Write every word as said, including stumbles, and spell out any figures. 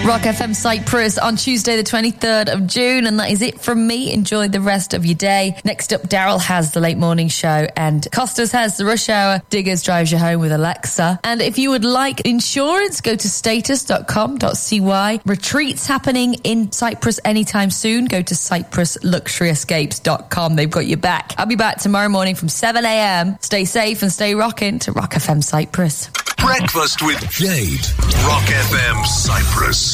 Rock F M Cyprus on Tuesday the twenty-third of June, and that is it from me. Enjoy the rest of your day. Next up, Daryl has the Late Morning Show and Costas has the Rush Hour. Diggers drives you home with Alexa. And if you would like insurance, go to status dot com dot c y. Retreats happening in Cyprus anytime soon. Go to cyprus luxury escapes dot com. They've got your back. I'll be back tomorrow morning from seven a.m. Stay safe and stay rocking to Rock F M Cyprus. Breakfast with Jade. Rock F M Cyprus.